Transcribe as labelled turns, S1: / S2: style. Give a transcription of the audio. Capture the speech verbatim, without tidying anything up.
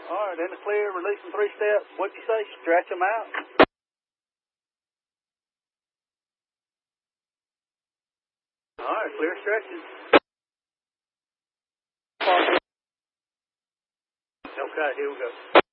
S1: All right, in the clear, releasing three steps. What'd you say? Stretch them out. All right, clear stretches. Okay, here we go.